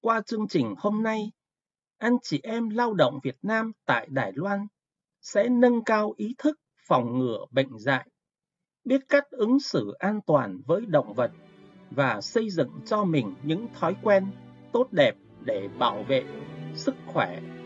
Qua chương trình hôm nay, anh chị em lao động Việt Nam tại Đài Loan sẽ nâng cao ý thức phòng ngừa bệnh dại, biết cách ứng xử an toàn với động vật và xây dựng cho mình những thói quen tốt đẹp để bảo vệ sức khỏe